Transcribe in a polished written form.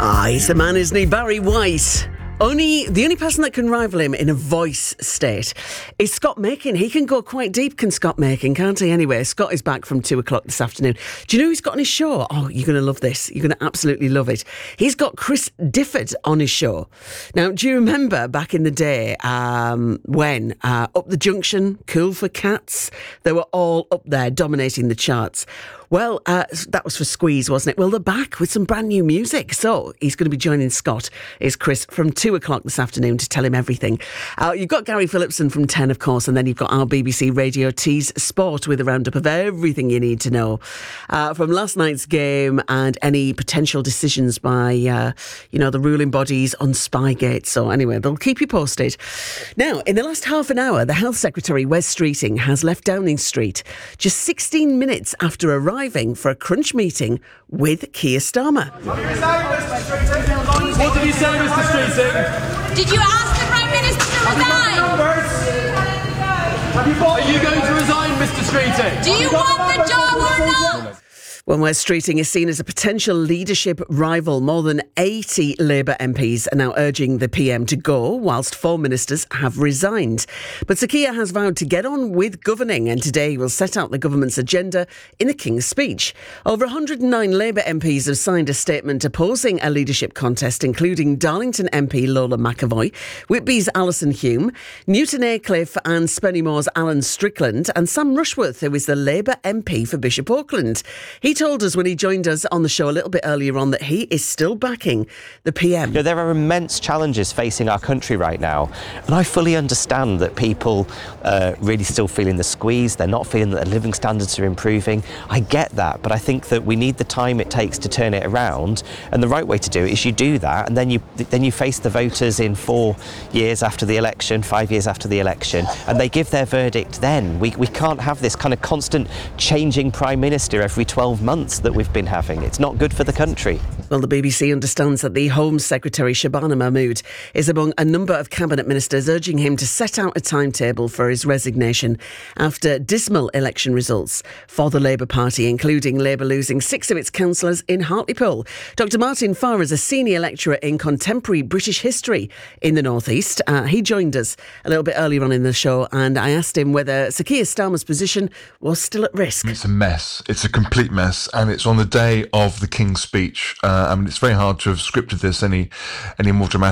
He's the man, isn't he? Barry White. The only person that can rival him in a voice state is Scott Makin. He can go quite deep, can Scott Makin, can't he? Anyway, Scott is back from 2:00 this afternoon. Do you know who he's got on his show? Oh, you're going to love this. You're going to absolutely love it. He's got Chris Difford on his show. Now, do you remember back in the day when Up the Junction, Cool for Cats, they were all up there dominating the charts? Well, that was for Squeeze, wasn't it? Well, they're back with some brand new music. So he's going to be joining Scott, is Chris, from 2:00 this afternoon to tell him everything. You've got Gary Phillipson from 10, of course, and then you've got our BBC Radio Tees Sport with a roundup of everything you need to know from last night's game and any potential decisions by, the ruling bodies on Spygate. So anyway, they'll keep you posted. Now, in the last half an hour, the Health Secretary, Wes Streeting, has left Downing Street just 16 minutes after arriving for a crunch meeting with Keir Starmer. What did you say, Mr. Streeting? Did you ask the Prime Minister to resign? Are you going to resign, Mr. Streeting? Do you want the job or not? Well, Wes Streeting is seen as a potential leadership rival. More than 80 Labour MPs are now urging the PM to go, whilst 4 ministers have resigned. But Sir Keir has vowed to get on with governing, and today he will set out the government's agenda in the King's Speech. Over 109 Labour MPs have signed a statement opposing a leadership contest, including Darlington MP Lola McAvoy, Whitby's Alison Hume, Newton Aycliffe and Spennymoor's Alan Strickland, and Sam Rushworth, who is the Labour MP for Bishop Auckland. He told us when he joined us on the show a little bit earlier on that he is still backing the PM. There are immense challenges facing our country right now, and I fully understand that people really still feeling the squeeze. They're not feeling that their living standards are improving. I get that, but I think that we need the time it takes to turn it around, and the right way to do it is you do that, and then you face the voters in 4 years after the election, 5 years after the election, and they give their verdict then. We can't have this kind of constant changing Prime Minister every 12 months that we've been having. It's not good for the country. Well, the BBC understands that the Home Secretary, Shabana Mahmood, is among a number of Cabinet Ministers urging him to set out a timetable for his resignation after dismal election results for the Labour Party, including Labour losing 6 of its councillors in Hartlepool. Dr Martin Farr is a senior lecturer in contemporary British history in the North East. He joined us a little bit earlier on in the show, and I asked him whether Sir Keir Starmer's position was still at risk. It's a mess. It's a complete mess. And it's on the day of the King's Speech. It's very hard to have scripted this any more dramatic.